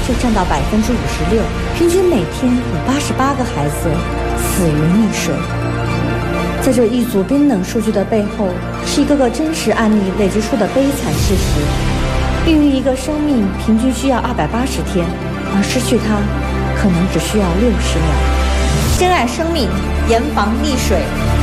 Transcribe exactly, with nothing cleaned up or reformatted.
就占到百分之五十六，平均每天有八十八个孩子死于溺水。在这一组冰冷数据的背后，是一个个真实案例累积出的悲惨事实。孕育一个生命平均需要二百八十天，而失去它可能只需要六十秒。珍爱生命，严防溺水。